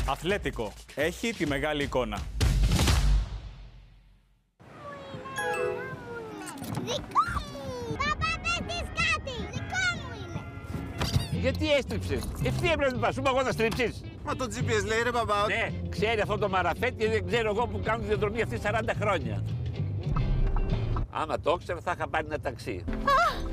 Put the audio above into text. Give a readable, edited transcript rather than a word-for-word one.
Αθλέτικο. Έχει τη μεγάλη εικόνα. Δικό μου! Παπά, πες κάτι! Δικό μου είναι! Γιατί έστριψες? Ευθεία έπρεπε να πας, σου είπα εγώ να στρίψεις. Μα το GPS λέει ρε παπά. Ναι, ξέρει αυτό το μαραφέτ και δεν ξέρω εγώ που κάνω τη διαδρομή αυτή 40 χρόνια. Άμα το ήξερα θα είχα πάρει ένα ταξί.